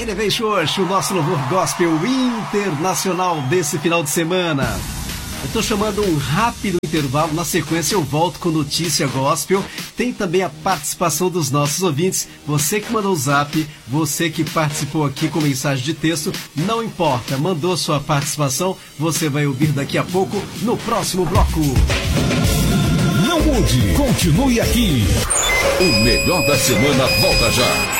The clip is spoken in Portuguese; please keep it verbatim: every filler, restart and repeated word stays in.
Elevation Worship, o nosso louvor gospel internacional desse final de semana. Eu estou chamando um rápido intervalo, na sequência eu volto com notícia gospel. Tem também a participação dos nossos ouvintes. Você que mandou o zap, você que participou aqui com mensagem de texto, não importa, mandou sua participação, você vai ouvir daqui a pouco no próximo bloco. Não mude, continue aqui. O melhor da semana volta já.